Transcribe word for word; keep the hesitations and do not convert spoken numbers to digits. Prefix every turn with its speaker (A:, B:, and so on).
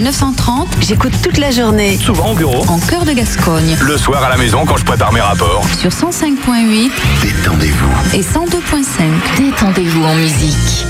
A: neuf cent trente. J'écoute toute la journée.
B: Souvent au bureau.
A: En cœur de Gascogne.
B: Le soir à la maison quand je prépare mes rapports.
A: Sur cent cinq point huit.
B: Détendez-vous.
A: Et cent deux point cinq.
C: Détendez-vous en musique.